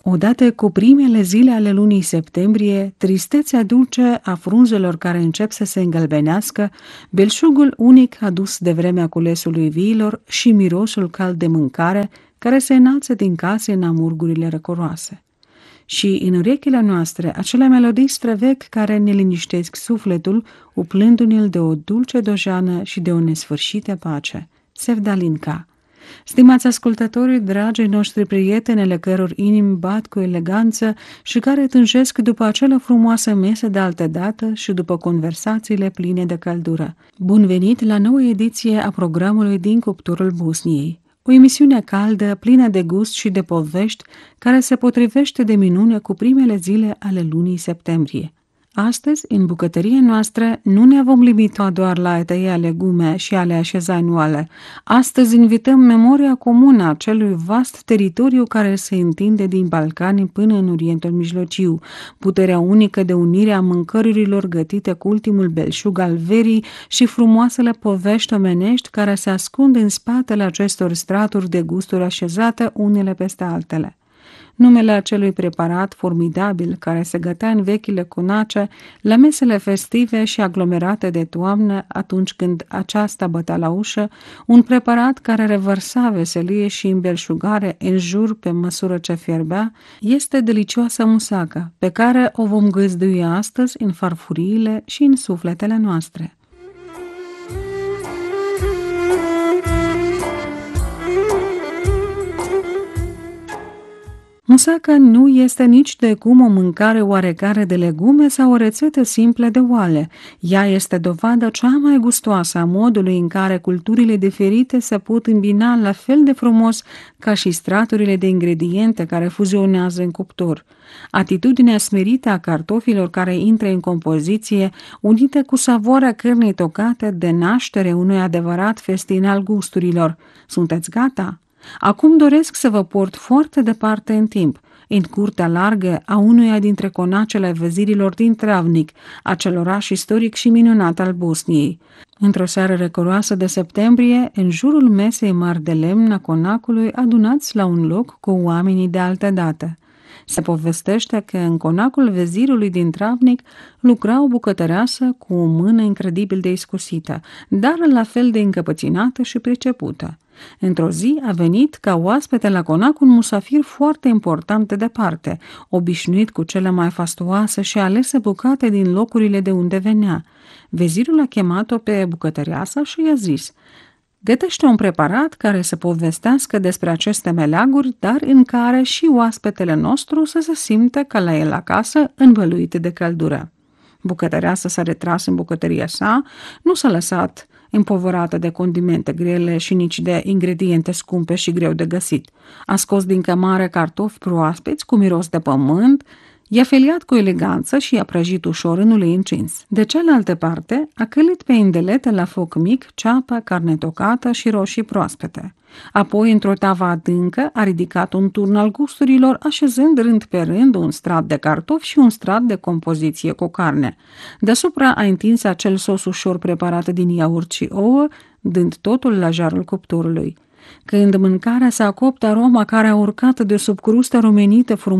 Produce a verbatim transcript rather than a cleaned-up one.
Odată cu primele zile ale lunii septembrie, tristețea dulce a frunzelor care încep să se îngălbenească, belșugul unic adus de vremea culesului viilor și mirosul cald de mâncare care se înalță din case în amurgurile răcoroase. Și în urechile noastre acele melodii străvechi care ne liniștesc sufletul, uplându-ne-l de o dulce dojană și de o nesfârșită pace. Sevdalinka. Stimați ascultători, dragii noștri prieteni, ale căror inimi bat cu eleganță și care tânjesc după acele frumoase mese de altădată și după conversațiile pline de căldură. Bun venit la nouă ediție a programului Din cuptorul Bosniei. O emisiune caldă, plină de gust și de povești, care se potrivește de minune cu primele zile ale lunii septembrie. Astăzi, în bucătăria noastră, nu ne vom limita doar la a tăia legume și a le așeza anuale. Astăzi invităm memoria comună a acelui vast teritoriu care se întinde din Balcani până în Orientul Mijlociu, puterea unică de unire a mâncărurilor gătite cu ultimul belșug al verii și frumoasele povești omenești care se ascund în spatele acestor straturi de gusturi așezate unele peste altele. Numele acelui preparat formidabil care se gătea în vechile conace la mesele festive și aglomerate de toamnă atunci când aceasta bătea la ușă, un preparat care revărsa veselie și îmbelșugare în jur pe măsură ce fierbea, este delicioasa musacă, pe care o vom găzdui astăzi în farfuriile și în sufletele noastre. Musaca nu este nici de cum o mâncare oarecare de legume sau o rețetă simplă de oale. Ea este dovada cea mai gustoasă a modului în care culturile diferite se pot îmbina la fel de frumos ca și straturile de ingrediente care fuzionează în cuptor. Atitudinea smerită a cartofilor care intră în compoziție, unită cu savoarea cărnii tocate, de naștere unui adevărat festin al gusturilor. Sunteți gata? Acum doresc să vă port foarte departe în timp, în curtea largă a unuia dintre conacele vezirilor din Travnik, acel oraș istoric și minunat al Bosniei. Într-o seară răcoroasă de septembrie, în jurul mesei mari de lemn a conacului, adunați la un loc cu oamenii de altădată. Se povestește că în conacul vezirului din Travnik lucra o bucătăreasă cu o mână incredibil de iscusită, dar la fel de încăpățânată și pricepută. Într-o zi a venit ca oaspete la conac un musafir foarte important de departe, obișnuit cu cele mai fastoase și alese bucate din locurile de unde venea. Vezirul a chemat-o pe bucătăreasa și i-a zis: gătește un preparat care să povestească despre aceste meleaguri, dar în care și oaspetele nostru să se simtă ca la el acasă, învăluite de căldură. Bucătăreasa s-a retras în bucătăria sa, nu s-a lăsat împovărată de condimente grele și nici de ingrediente scumpe și greu de găsit. A scos din cămară cartofi proaspeți cu miros de pământ, i-a feliat cu eleganță și i-a prăjit ușor în ulei încins. De cealaltă parte, a călit pe indelete la foc mic ceapă, carne tocată și roșii proaspete. Apoi, într-o tavă adâncă, a ridicat un turn al gusturilor, așezând rând pe rând un strat de cartofi și un strat de compoziție cu carne. Deasupra a întins acel sos ușor preparat din iaurt și ouă, dând totul la jarul cuptorului. Când mâncarea s-a copt, aroma care a urcat de sub crustă rumenită frumos